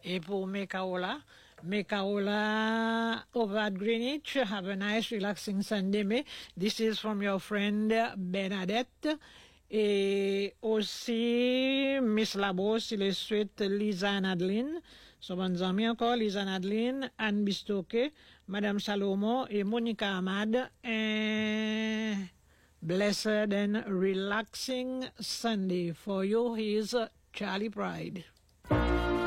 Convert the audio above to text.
Et pour Mekaola over at Greenwich, have a nice relaxing Sunday. This is from your friend Bernadette. Et aussi Miss Labos, il est suite Lisa Nadine. So bonnes amis encore, Lisa Nadine, Anne Bistoke, Madame Salomo et Monica Ahmad. And blessed and relaxing Sunday for you. He is Charlie Pride.